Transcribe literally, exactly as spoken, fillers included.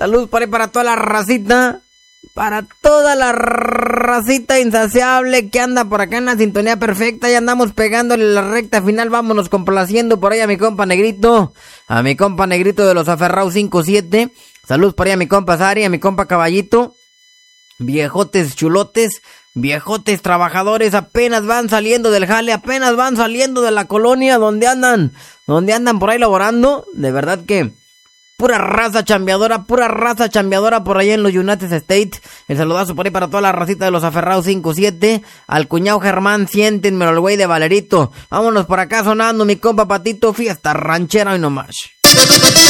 Saludos por ahí para toda la racita. Para toda la racita insaciable que anda por acá en la sintonía perfecta. Ya andamos pegándole la recta final. Vámonos complaciendo por ahí a mi compa Negrito. A mi compa Negrito de los Aferrados cinco siete. Saludos por ahí a mi compa Sari, a mi compa Caballito. Viejotes chulotes, viejotes trabajadores, apenas van saliendo del jale, apenas van saliendo de la colonia donde andan, donde andan por ahí laborando. De verdad que pura raza chambeadora, pura raza chambeadora por allá en los United States. El saludazo por ahí para toda la racita de los Aferrados cinco siete. Al cuñado Germán, siéntenmelo al güey de Valerito. Vámonos por acá sonando mi compa Patito, fiesta ranchera hoy nomás.